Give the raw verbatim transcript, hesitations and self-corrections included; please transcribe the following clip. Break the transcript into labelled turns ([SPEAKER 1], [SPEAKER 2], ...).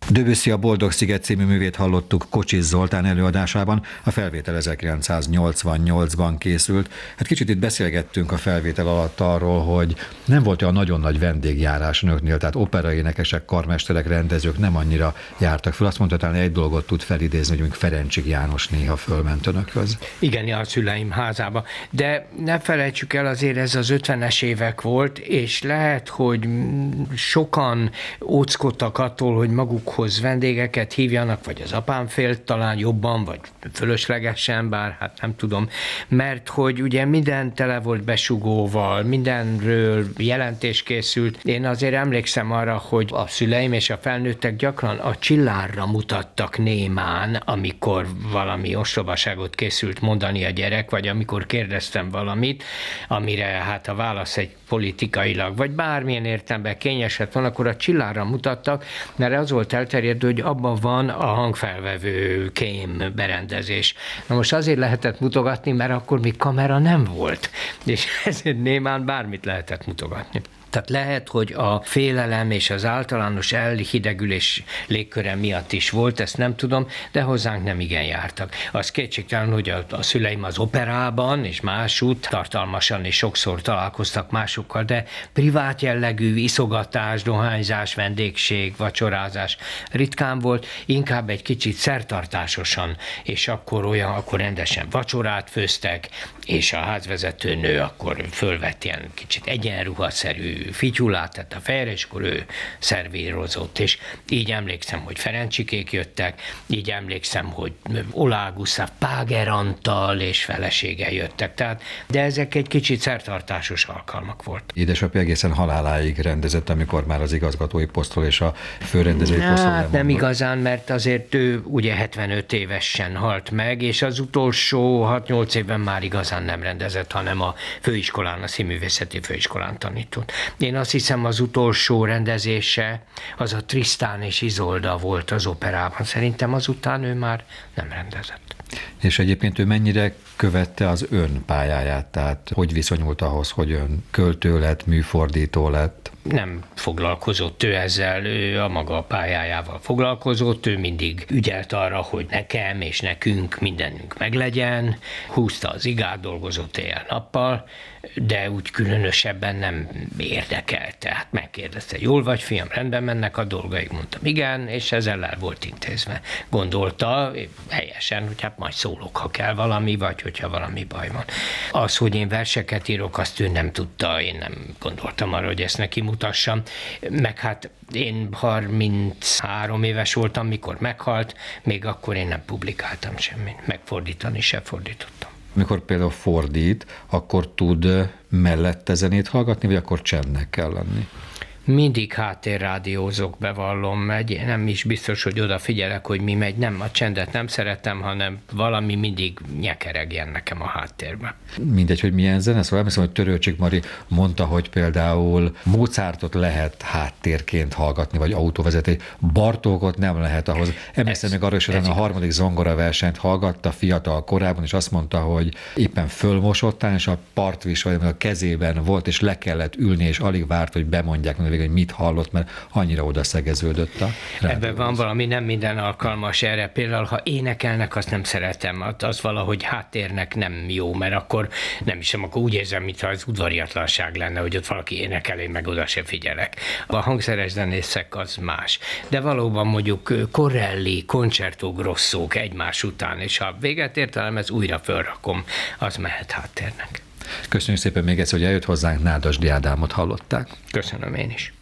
[SPEAKER 1] Debussy a Boldog-sziget című művét hallottuk Kocsis Zoltán előadásában, a felvétel ezerkilencszáznyolcvannyolcban készült. Hát kicsit itt beszélgettünk a felvétel alatt arról, hogy nem volt olyan nagyon nagy vendégjárás önöknél, tehát operaénekesek, karmesterek, rendezők nem annyira jártak föl. Azt mondta, talán egy dolgot tud felidézni, hogy mondjuk Ferencsik János néha fölment önökhöz.
[SPEAKER 2] Igen, a szüleim házába. De ne felejtsük el, azért ez az ötvenes évek volt, és lehet, hogy sokan óckodtak attól, hogy magukhoz vendégeket hívjanak, vagy az apám félt talán jobban, vagy fölöslegesen, bár hát nem tudom, mert hogy ugye minden tele volt besugóval, mindenről jelentés készült. Én azért emlékszem arra, hogy a szüleim és a felnőttek gyakran a csillárra mutattak némán, amikor valami ostobaságot készült mondani a gyerek, vagy amikor kérdeztem valamit, amire hát a válasz egy politikailag, vagy bármilyen értelemben kényes lett volna, akkor a csillárra mutattak, mert az volt elterjedő, hogy abban van a hangfelvevő kém berendezés. Na most azért lehetett mutogatni, mert akkor még kamera nem volt, és ezért némán bármit lehetett mutogatni. Tehát lehet, hogy a félelem és az általános elhidegülés légköre miatt is volt, ezt nem tudom, de hozzánk nem igen jártak. Az kétségtelen, hogy a, a szüleim az operában és másút tartalmasan és sokszor találkoztak másokkal, de privát jellegű iszogatás, dohányzás, vendégség, vacsorázás ritkán volt, inkább egy kicsit szertartásosan, és akkor olyan, akkor rendesen vacsorát főztek, és a házvezető nő akkor fölvett ilyen kicsit egyenruhaszerű fityulát tett a fejre, és akkor ő szervírozott, és így emlékszem, hogy Ferencsikék jöttek, így emlékszem, hogy Oláh Gusztáv Páger Antal és felesége jöttek, tehát, de ezek egy kicsit szertartásos alkalmak volt.
[SPEAKER 1] Édesapja egészen haláláig rendezett, amikor már az igazgatói posztról és a főrendezői posztról
[SPEAKER 2] hát nem igazán, mert azért ő ugye hetvenöt évesen halt meg, és az utolsó hat-nyolc évben már igazán nem rendezett, hanem a főiskolán, a színművészeti főiskolán tanított. Én azt hiszem, az utolsó rendezése az a Tristan és Izolda volt az operában. Szerintem azután ő már nem rendezett.
[SPEAKER 1] És egyébként ő mennyire követte az ön pályáját? Tehát hogy viszonyult ahhoz, hogy ön költő lett, műfordító lett?
[SPEAKER 2] Nem foglalkozott ő ezzel, ő a maga pályájával foglalkozott, ő mindig ügyelt arra, hogy nekem és nekünk mindenünk meglegyen, húzta az igát, dolgozott éjjel-nappal, de úgy különösebben nem érdekelte. Hát megkérdezte, jól vagy fiam, rendben mennek a dolgaik, mondtam igen, és ezzel el volt intézve. Gondolta helyesen, hogy hát majd szólok, ha kell valami, vagy hogyha valami baj van. Az, hogy én verseket írok, azt ő nem tudta, én nem gondoltam arra, hogy ezt neki mutassam, meg hát én harminchárom éves voltam, mikor meghalt, még akkor én nem publikáltam semmit, megfordítani se fordítottam.
[SPEAKER 1] Amikor például fordít, akkor tud mellette zenét hallgatni, vagy akkor csendnek kell lenni?
[SPEAKER 2] Mindig háttérrádiózok, bevallom, megy. Nem is biztos, hogy odafigyelek, hogy mi megy. Nem, a csendet nem szeretem, hanem valami mindig nyekeregjen nekem a háttérben.
[SPEAKER 1] Mindegy, hogy milyen zene. Szóval emlékszem, hogy Törőcsik Mari mondta, hogy például Mozartot lehet háttérként hallgatni, vagy autóvezetni. Bartókot nem lehet ahhoz. Emlékszem még arra is, hogy a harmadik zongora versenyt hallgatta fiatal korában, és azt mondta, hogy éppen fölmosottán, és a partvisor a kezében volt, és le kellett ülni, és alig várt, hogy bemondják meg, hogy mit hallott, mert annyira oda szegeződött a rádióhoz.
[SPEAKER 2] Ebben van valami, nem minden alkalmas erre. Például, ha énekelnek, azt nem szeretem, az valahogy háttérnek nem jó, mert akkor nem is, akkor úgy érzem, mintha az udvariatlanság lenne, hogy ott valaki énekel, én meg oda se figyelek. A hangszeres zenészek az más. De valóban mondjuk Corelli, Concerto Grosszók egymás után, és ha véget értelem, ez újra fölrakom, az mehet háttérnek.
[SPEAKER 1] Köszönjük szépen még egyszer, hogy eljött hozzánk, Nádasdy Ádámot hallották.
[SPEAKER 2] Köszönöm én is.